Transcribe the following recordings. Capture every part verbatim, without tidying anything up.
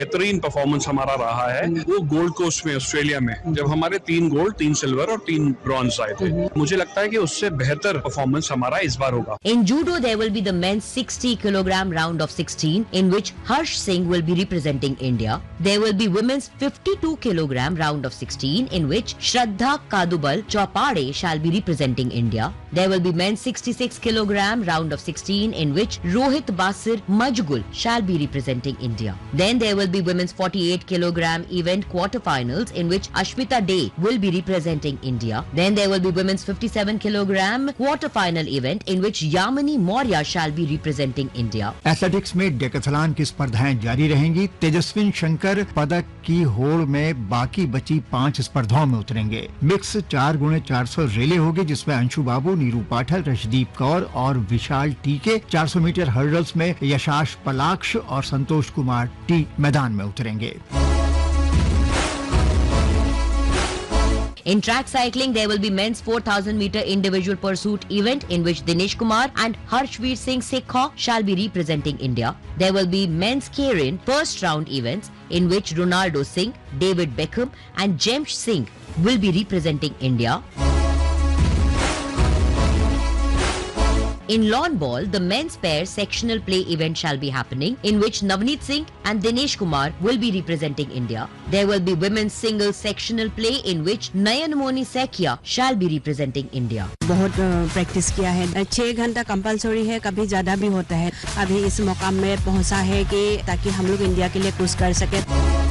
बेहतरीन परफॉर्मेंस हमारा रहा है वो गोल्ड कोस्ट में ऑस्ट्रेलिया में, जब हमारे तीन गोल्ड, तीन सिल्वर और तीन ब्रॉन्ज आए थे। मुझे लगता है कि उससे बेहतर परफॉर्मेंस हमारा इस बार होगा। In judo there will be the men's sixty kilogram round of sixteen in which Harsh Singh will be representing India. There will be women's fifty-two kilogram round of sixteen in which Shraddha Kadubal Chopade shall be representing India. There will be men's sixty-six kilogram round of sixteen in which Rohit Basir Majgul shall be representing India. Then there will be women's forty-eight kilogram event quarterfinals in which Ashmita Dey will be representing India. Then there will be women's fifty-seven kilogram quarterfinal event in which Yamini Maurya shall be representing India. Athletics में Decathlon की स्पर्धाएं जारी रहेंगी। तेजस्विन शंकर पदक की होड़ में बाकी बची पांच स्पर्धाओं में उतरेंगे। मिक्स चार गुणे चार सौ रेले होगी जिसमें अंशु बाबू, नीरू पाठक, रशदीप कौर और विशाल टीके। चार सौ मीटर हर्डल्स में यशाश पलाक्ष और संतोष कुमार टी मैदान में उतरेंगे। In track cycling, there will be men's four thousand meter individual pursuit event in which Dinesh Kumar and Harshveer Singh Sekha shall be representing India. There will be men's Keirin first round events in which Ronaldo Singh, David Beckham and James Singh will be representing India. In lawn ball, the men's pair sectional play event shall be happening in which Navneet Singh and Dinesh Kumar will be representing India. There will be women's single sectional play in which Nayanmoni Sekia shall be representing India. बहुत practice किया है, छह घंटा compulsory है, कभी ज्यादा भी होता है। अभी इस मुकाम में पहुंचा है कि ताकि हम लोग इंडिया के लिए कुछ कर सके।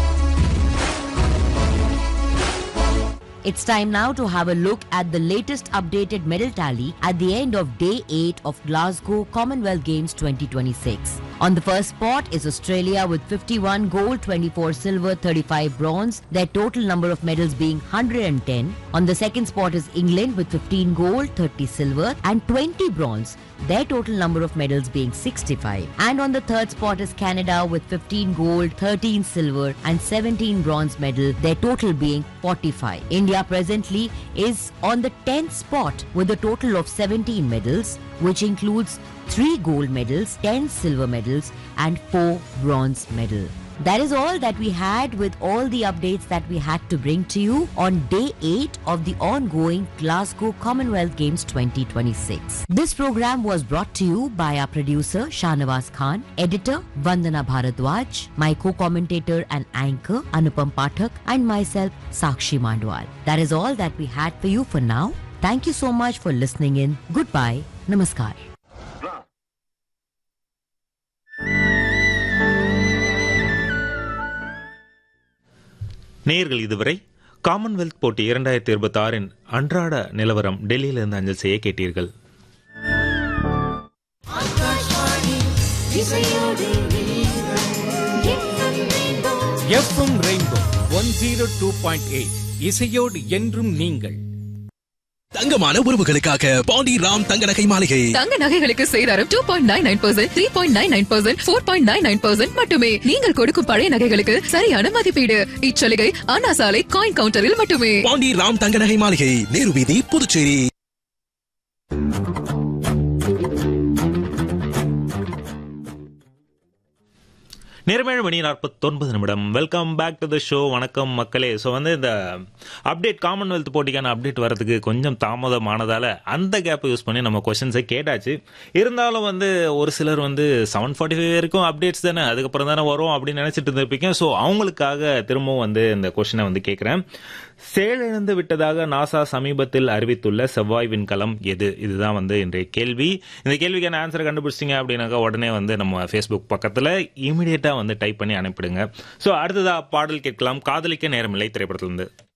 It's time now to have a look at the latest updated medal tally at the end of day eight of Glasgow Commonwealth Games twenty twenty-six. On the first spot is Australia with fifty-one gold, twenty-four silver, thirty-five bronze, their total number of medals being one hundred ten. On the second spot is England with fifteen gold, thirty silver and twenty bronze, their total number of medals being sixty-five. And on the third spot is Canada with fifteen gold, thirteen silver and seventeen bronze medal, their total being forty-five. India presently is on the tenth spot with a total of seventeen medals, which includes three gold medals, ten silver medals and four bronze medals. That is all that we had with all the updates that we had to bring to you on day eight of the ongoing Glasgow Commonwealth Games twenty twenty-six. This program was brought to you by our producer Shahnawaz Khan, editor Vandana Bharadwaj, my co-commentator and anchor Anupam Pathak and myself Sakshi Mandwal. That is all that we had for you for now. Thank you so much for listening in. Goodbye. Namaskar. நேயர்கள் இதுவரை Commonwealth போட்டி இரண்டாயிரத்தி இருபத்தி ஆறின் அன்றாட நிலவரம் டெல்லியிலிருந்து அஞ்சல் செய்ய கேட்டீர்கள். FM rainbow one zero two point eight இசையோடு என்றும் நீங்கள். தங்கமான உறவுகளுக்காக பாண்டி ராம் தங்க நகை மாளிகை. தங்க நகைகளுக்கு சேதாரம் two point nine nine percent, three point nine nine percent, four point nine nine percent மட்டுமே. நீங்கள் கொடுக்கும் பழைய நகைகளுக்கு சரியான மதிப்பீடு. இச்சலுகை அண்ணா சாலை காயின் கவுண்டரில் மட்டுமே. பாண்டி ராம் தங்க நகை மாளிகை, நேரு வீதி, புதுச்சேரி. நேர்மேழு மணி நாற்பத்தொன்பது நிமிடம். Welcome back to the show. வணக்கம் மக்களே. ஸோ வந்து இந்த அப்டேட் காமன்வெல்த் போட்டிக்கான அப்டேட் வரதுக்கு கொஞ்சம் தாமதமானதால் அந்த கேப்பை யூஸ் பண்ணி நம்ம கொஸ்டின்ஸை கேட்டாச்சு. இருந்தாலும் வந்து ஒரு சிலர் வந்து செவன் ஃபார்ட்டி ஃபைவ் வரைக்கும் அப்டேட்ஸ் தானே, அதுக்கப்புறம் தானே வரும் அப்படின்னு நினைச்சிட்டு இருந்திருப்பீங்க. ஸோ அவங்களுக்காக திரும்பவும் வந்து இந்த கொஸ்டினை வந்து கேட்குறேன். செயலிழந்து விட்டதாக நாசா சமீபத்தில் அறிவித்துள்ள செவ்வாய் விண்கலம் எது? இதுதான் வந்து இன்றைய கேள்வி. இந்த கேள்விக்கான ஆன்சரை கண்டுபிடிச்சிங்க அப்படின்னாக்கா உடனே வந்து நம்ம ஃபேஸ்புக் பக்கத்தில் இமீடியட்டா வந்து டைப் பண்ணி அனுப்பிடுங்க. ஸோ அடுத்ததா பாடல் கேட்கலாம். காதலிக்க நேரமில்லை திரைப்படத்திலிருந்து.